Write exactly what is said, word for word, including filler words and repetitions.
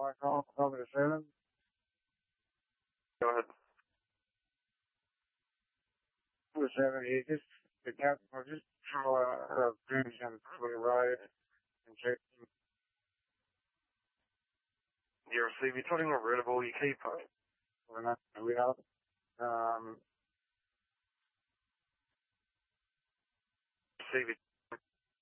want to call over to seven? Go ahead. Over seven, he just, the captain was just throw a, a binge on the ride and check. You receive your turning readable, you keep it. We're not, we out. Um, Receive it.